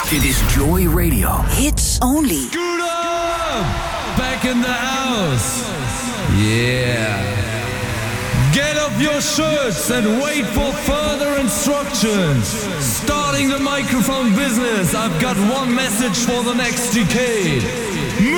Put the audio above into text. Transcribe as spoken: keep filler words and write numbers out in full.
Dit is Joy Radio. Hits only. Scooter! Back in the house. Yeah. Get up your shirts and wait for further instructions. Starting the microphone business, I've got one message for the next decade.